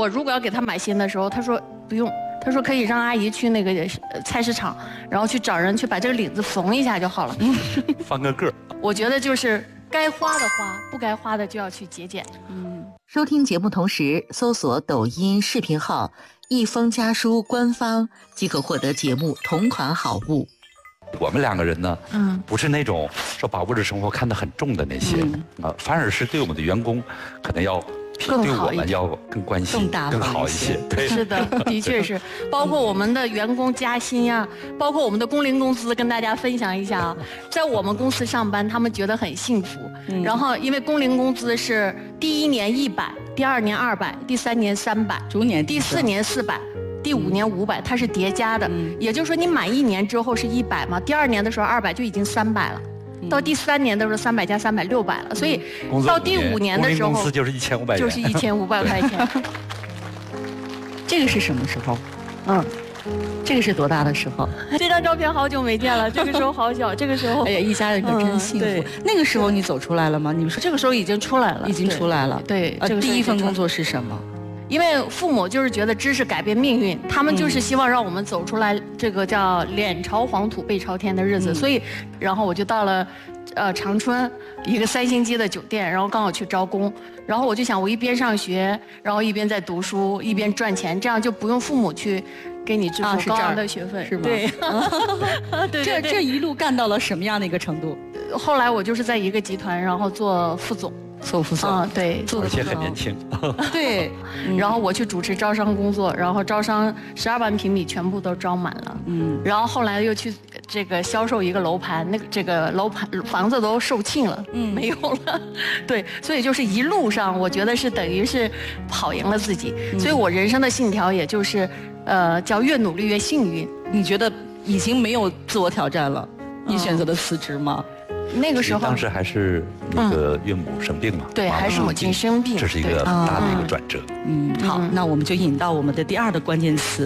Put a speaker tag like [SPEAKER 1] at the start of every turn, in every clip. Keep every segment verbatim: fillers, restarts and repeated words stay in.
[SPEAKER 1] 我如果要给他买新的时候，他说不用，他说可以让阿姨去那个菜市场，然后去找人去把这个领子缝一下就好了。
[SPEAKER 2] 翻个个儿。
[SPEAKER 1] 我觉得就是该花的花，不该花的就要去节俭。嗯，
[SPEAKER 3] 收听节目同时搜索抖音视频号“一封家书”官方，即可获得节目同款好物。
[SPEAKER 2] 我们两个人呢，嗯，不是那种说把物质生活看得很重的那些，嗯、呃，反而是对我们的员工可能要比对我们要更关心、更, 更好一些。对，
[SPEAKER 1] 是的，的确是。包括我们的员工加薪呀、啊，包括我们的工龄工资，跟大家分享一下啊。在我们公司上班，他们觉得很幸福。嗯、然后，因为工龄工资是第一年一百，第二年二百，第三年三百，
[SPEAKER 4] 逐年
[SPEAKER 1] 第四年四百。第五年五百，它是叠加的，嗯、也就是说你满一年之后是一百嘛，第二年的时候二百就已经三百了，嗯、到第三年的时候三百加三百六百了，所以到第五年的时候，
[SPEAKER 2] 公司就是一千五百，
[SPEAKER 1] 就是一千五百块钱。
[SPEAKER 4] 这个是什么时候？嗯，这个是多大的时候？
[SPEAKER 1] 这张照片好久没见了，这个时候好小，这个时候，
[SPEAKER 4] 哎呀，一家人可真幸福。嗯、那个时候你走出来了吗？你们说
[SPEAKER 1] 这个时候已经出来了，
[SPEAKER 4] 已经出来了。
[SPEAKER 1] 对，
[SPEAKER 4] 呃，第一份工作是什么？
[SPEAKER 1] 因为父母就是觉得知识改变命运，他们就是希望让我们走出来这个叫脸朝黄土背朝天的日子，嗯、所以，然后我就到了，呃长春一个三星级的酒店，然后刚好去招工，然后我就想我一边上学，然后一边在读书，一边赚钱，这样就不用父母去给你支付高昂的学费，
[SPEAKER 4] 是吗？
[SPEAKER 1] 对，
[SPEAKER 4] 对这这一路干到了什么样的一个程度？
[SPEAKER 1] 后来我就是在一个集团，然后做副总。
[SPEAKER 4] 做副总
[SPEAKER 1] 啊，对，
[SPEAKER 2] 而且很年轻。
[SPEAKER 1] 对，嗯、然后我去主持招商工作，然后招商十二万平米全部都招满了。嗯，然后后来又去这个销售一个楼盘，那个这个楼盘房子都售罄了，嗯，没有了。对，所以就是一路上，我觉得是等于是跑赢了自己。嗯、所以我人生的信条也就是，呃，叫越努力越幸运。
[SPEAKER 4] 你觉得已经没有自我挑战了，你选择了辞职吗？
[SPEAKER 1] 嗯那个时候，
[SPEAKER 2] 当时还是那个岳母生病嘛，
[SPEAKER 1] 嗯、对，还是母亲生病，
[SPEAKER 2] 这是一个很大的一个转折。
[SPEAKER 4] 嗯，好，嗯、那我们就引到我们的第二的关键词。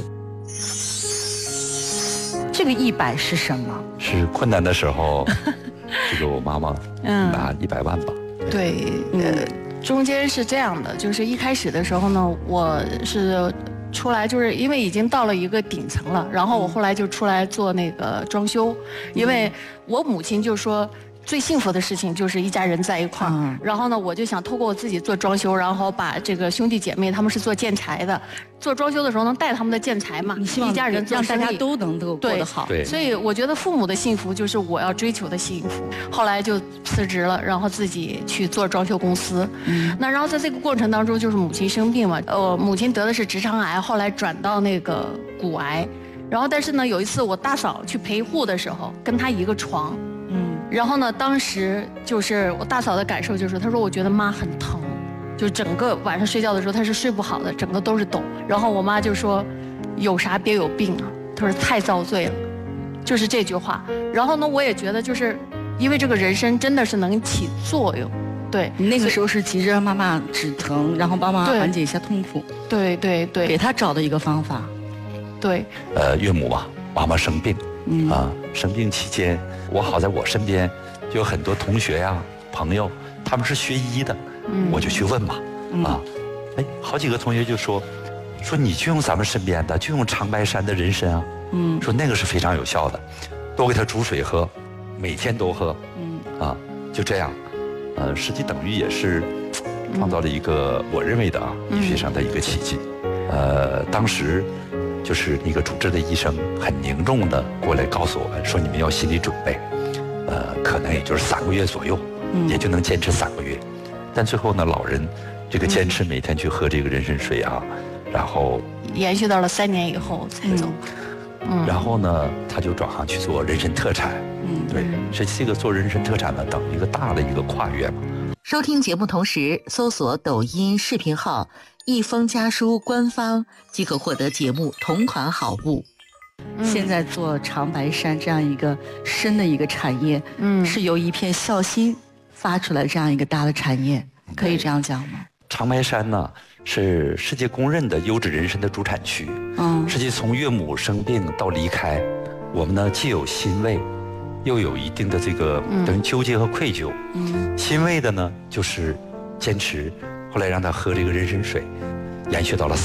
[SPEAKER 4] 这个一百是什么？
[SPEAKER 2] 是困难的时候，这个我妈妈拿一百万吧。
[SPEAKER 1] 对，呃，中间是这样的，就是一开始的时候呢，我是。出来就是因为已经到了一个顶层了，然后我后来就出来做那个装修，因为我母亲就说最幸福的事情就是一家人在一块儿，嗯、然后呢，我就想透过我自己做装修，然后把这个兄弟姐妹他们是做建材的，做装修的时候能带他们的建材嘛，
[SPEAKER 4] 你希望
[SPEAKER 1] 一家人做
[SPEAKER 4] 让大家都能够过得好，
[SPEAKER 2] 对，
[SPEAKER 1] 所以我觉得父母的幸福就是我要追求的幸福。后来就辞职了，然后自己去做装修公司。嗯，那然后在这个过程当中，就是母亲生病嘛，呃，母亲得的是直肠癌，后来转到那个骨癌，然后但是呢，有一次我大嫂去陪护的时候，跟她一个床。嗯，然后呢，当时就是我大嫂的感受就是，她说我觉得妈很疼，就整个晚上睡觉的时候她是睡不好的，整个都是抖。然后我妈就说，有啥别有病啊，她说太遭罪了，就是这句话。然后呢，我也觉得就是因为这个人参真的是能起作用。对，
[SPEAKER 4] 你那个时候是急着让妈妈止疼，然后帮妈妈缓解一下痛苦。
[SPEAKER 1] 对对对，
[SPEAKER 4] 给她找的一个方法。
[SPEAKER 1] 对，
[SPEAKER 2] 呃，岳母嘛，妈妈生病。嗯啊，生病期间，我好在我身边就有很多同学呀、朋友，他们是学医的，嗯、我就去问嘛，嗯、啊，哎，好几个同学就说，说你就用咱们身边的，就用长白山的人参啊，嗯，说那个是非常有效的，多给他煮水喝，每天都喝，嗯，啊，就这样，呃，实际等于也是创造了一个我认为的啊医学上的一个奇迹，呃，当时。就是那个主治的医生很凝重的过来告诉我们说，你们要心理准备，呃，可能也就是三个月左右，嗯、也就能坚持三个月。但最后呢，老人这个坚持每天去喝这个人参水啊，嗯、然后
[SPEAKER 1] 延续到了三年以后才走。
[SPEAKER 2] 嗯，然后呢，他就转行去做人参特产。嗯，对，所以这个做人参特产呢，等于一个大的一个跨越嘛。
[SPEAKER 3] 收听节目同时搜索抖音视频号一封家书官方，即可获得节目同款好物。
[SPEAKER 4] 嗯、现在做长白山这样一个深的一个产业，嗯，是由一片孝心发出来这样一个大的产业，可以这样讲吗？
[SPEAKER 2] 长白山呢是世界公认的优质人参的主产区。嗯，实际从岳母生病到离开，我们呢既有欣慰，又有一定的这个等于纠结和愧疚。嗯，欣慰的呢就是坚持，后来让他喝这个人参水，延续到了